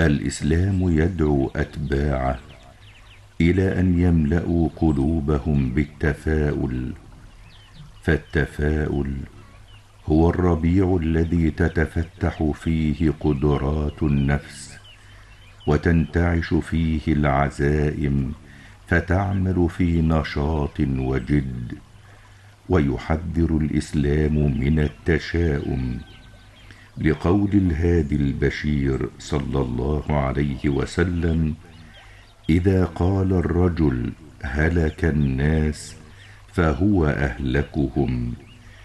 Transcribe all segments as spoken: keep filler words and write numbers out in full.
الإسلام يدعو أتباعه إلى أن يملأوا قلوبهم بالتفاؤل، فالتفاؤل هو الربيع الذي تتفتح فيه قدرات النفس، وتنتعش فيه العزائم، فتعمل في نشاط وجد. ويحذر الإسلام من التشاؤم، لقول الهادي البشير صلى الله عليه وسلم: إذا قال الرجل هلك الناس فهو أهلكهم.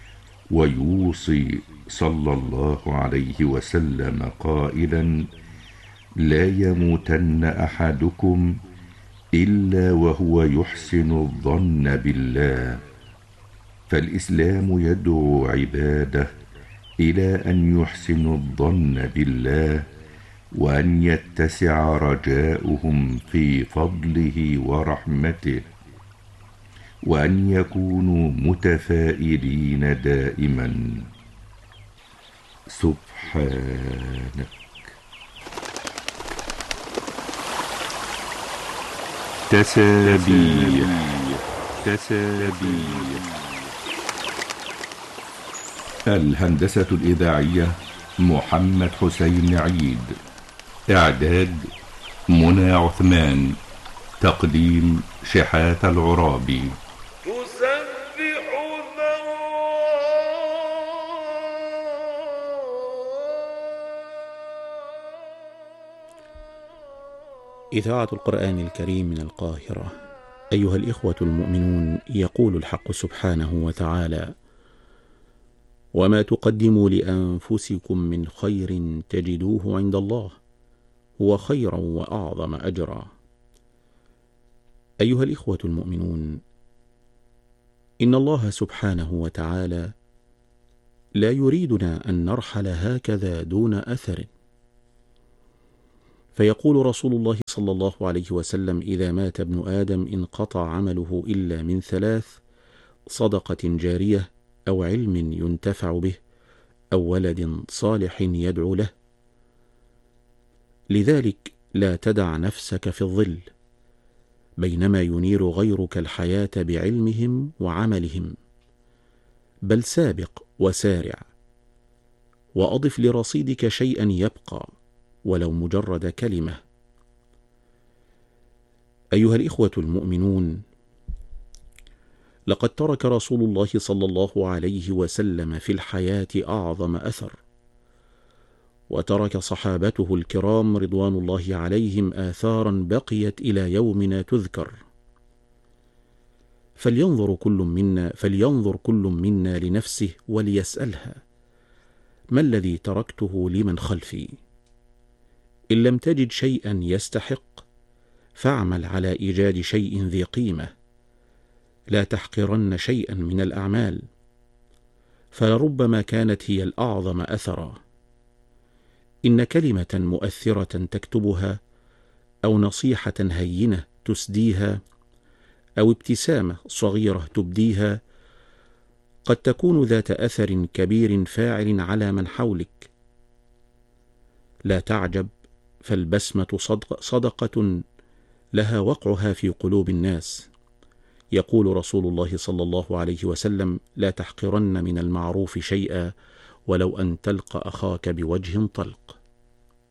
ويوصي صلى الله عليه وسلم قائلا: لا يموتن أحدكم إلا وهو يحسن الظن بالله. فالإسلام يدعو عباده إلى أن يحسنوا الظن بالله، وأن يتسع رجاؤهم في فضله ورحمته، وأن يكونوا متفائلين دائما. سبحانك. تسابيح تسابيح. الهندسة الإذاعية محمد حسين عيد. إعداد منى عثمان. تقديم شحات العرابي. إذاعة القرآن الكريم من القاهرة. أيها الإخوة المؤمنون، يقول الحق سبحانه وتعالى: وما تقدموا لأنفسكم من خير تجدوه عند الله هو خيرا وأعظم أجرا. أيها الإخوة المؤمنون، إن الله سبحانه وتعالى لا يريدنا أن نرحل هكذا دون أثر. فيقول رسول الله صلى الله عليه وسلم: إذا مات ابن آدم انقطع عمله إلا من ثلاث: صدقة جارية، أو علم ينتفع به، أو ولد صالح يدعو له. لذلك لا تدع نفسك في الظل بينما ينير غيرك الحياة بعلمهم وعملهم، بل سابق وسارع، وأضف لرصيدك شيئا يبقى ولو مجرد كلمة. أيها الإخوة المؤمنون، لقد ترك رسول الله صلى الله عليه وسلم في الحياة أعظم أثر، وترك صحابته الكرام رضوان الله عليهم آثارا بقيت إلى يومنا تذكر. فلينظر كل منا فلينظر كل منا لنفسه وليسألها: ما الذي تركته لمن خلفي؟ إن لم تجد شيئا يستحق فاعمل على إيجاد شيء ذي قيمة. لا تحقرن شيئا من الأعمال، فلربما كانت هي الأعظم أثرا. إن كلمة مؤثرة تكتبها، أو نصيحة هينة تسديها، أو ابتسامة صغيرة تبديها، قد تكون ذات أثر كبير فاعل على من حولك. لا تعجب، فالبسمة صدق صدقة لها وقعها في قلوب الناس. يقول رسول الله صلى الله عليه وسلم: لا تحقرن من المعروف شيئا ولو أن تلقى أخاك بوجه طلق.